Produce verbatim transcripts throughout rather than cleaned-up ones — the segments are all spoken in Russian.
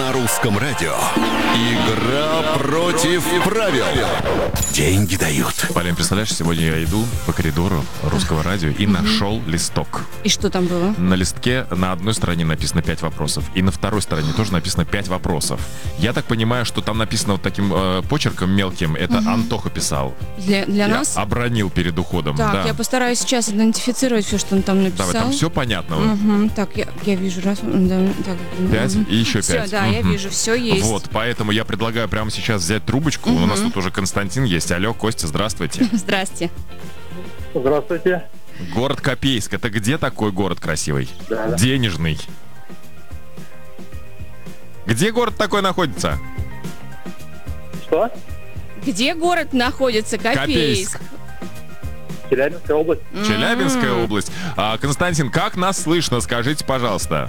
На русском радио. Игра против правил. Деньги дают. Полин, представляешь, сегодня я иду по коридору русского радио и нашел листок. И что там было? На листке на одной стороне написано пять вопросов, и на второй стороне тоже написано пять вопросов. Я так понимаю, что там написано вот таким э, почерком мелким. Это угу. Антоха писал. Для, для я нас? Обронил перед уходом. Так, да. я постараюсь сейчас идентифицировать все, что он там написал. Давай, там все понятно. Угу. Так, я, я вижу раз. Да, так, пять угу. и еще все, пять. Да, угу. я вижу, все есть. Вот, поэтому я предлагаю прямо сейчас взять трубочку. Угу. У нас тут уже Константин есть. Алло, Костя, здравствуйте. Здрасте. Здравствуйте. Город Копейск. Это где такой город красивый? Да, да. Денежный. Где город такой находится? Что? Где город находится? Копейск. Копейск. Челябинская область. Челябинская М-м. область. А, Константин, как нас слышно? Скажите, пожалуйста.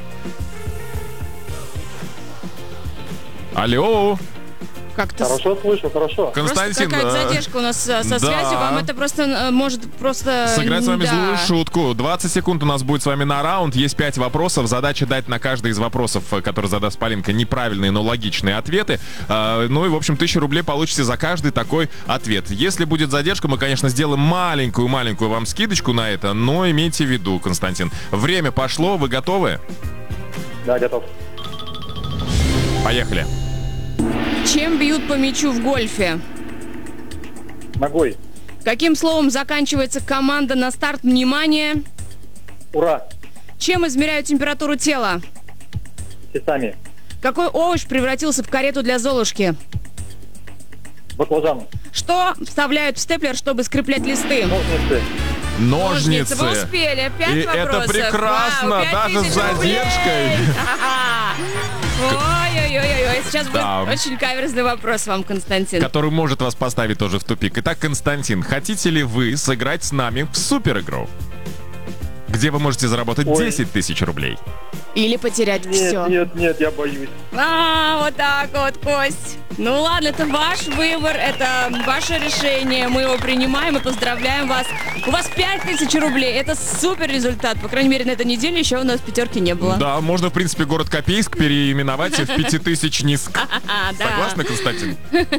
Алло. Как-то Хорошо слышу, хорошо. Константин, просто какая-то э, задержка у нас со, со да. связью. Вам это просто э, может просто... Сыграть с вами да. злую шутку. двадцать секунд у нас будет с вами на раунд. Есть пять вопросов. Задача дать на каждый из вопросов, который задаст Полинка, неправильные, но логичные ответы. А, ну и, в общем, тысячу рублей получите за каждый такой ответ. Если будет задержка, мы, конечно, сделаем маленькую-маленькую вам скидочку на это, но имейте в виду, Константин. Время пошло. Вы готовы? Да, готов. Поехали. Чем бьют по мячу в гольфе? Ногой. Каким словом заканчивается команда на старт? Внимание! Ура. Чем измеряют температуру тела? Часами. Какой овощ превратился в карету для Золушки? Баклажан. Что вставляют в степлер, чтобы скреплять листы? Ножницы. Ножницы. Вы успели. Пять И вопросов. это прекрасно, Вау, пять даже с тысяч рублей. задержкой. Ой-ой-ой-ой. Сейчас Да. будет очень каверзный вопрос вам, Константин. Который может вас поставить тоже в тупик. Итак, Константин, хотите ли вы сыграть с нами в супер игру, где вы можете заработать Ой. десять тысяч рублей? Или потерять Нет, все. нет, нет, я боюсь. А, вот так вот, Кость. Ну ладно, это ваш выбор, это ваше решение. Мы его принимаем и поздравляем вас. У вас пять тысяч рублей. Это супер результат. По крайней мере, на этой неделе еще у нас пятерки не было. Да, можно, в принципе, город Копейск переименовать в пятитысячниск. А, да. Согласны, Константин?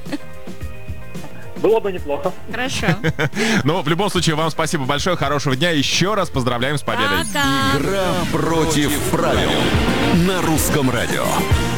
Было бы неплохо. Хорошо. Ну, в любом случае, вам спасибо большое, хорошего дня. Еще раз поздравляем с победой. Пока. Игра против правил. На русском радио.